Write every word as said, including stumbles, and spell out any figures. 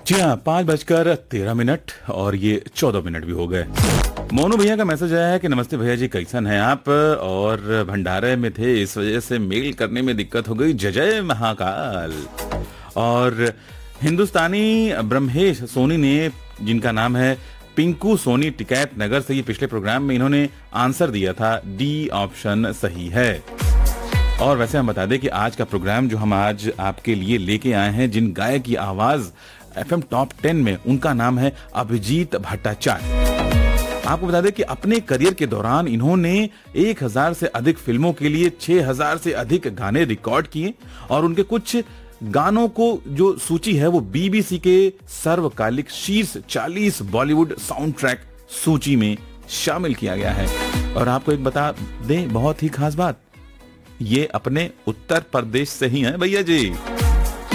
जी हाँ, पाँच बजकर तेरह मिनट और ये चौदह मिनट भी हो गए। मोनू भैया का मैसेज आया है कि नमस्ते भैया जी, कैसन हैं आप, और भंडारे में थे इस वजह से मेल करने में दिक्कत हो गई, जय जय महाकाल। और हिंदुस्तानी ब्रह्मेश सोनी ने, जिनका नाम है पिंकू सोनी टिकैत नगर से, ये पिछले प्रोग्राम में इन्होंने आंसर दिया था, डी ऑप्शन सही है। और वैसे हम बता दें कि आज का प्रोग्राम जो हम आज आपके लिए लेके आए हैं, जिन गायक की आवाज एफएम टॉप टेन में, उनका नाम है अभिजीत भट्टाचार्य। आपको बता दें कि अपने करियर के दौरान इन्होंने एक हज़ार से अधिक फिल्मों के लिए छह हज़ार से अधिक गाने रिकॉर्ड किए, और उनके कुछ गानों को जो सूची है वो बीबीसी के सर्वकालिक शीर्ष चालीस बॉलीवुड साउंड ट्रैक सूची में शामिल किया गया है। और आपको एक बता दें बहुत ही खास बात, ये अपने उत्तर प्रदेश से ही हैं भैया जी।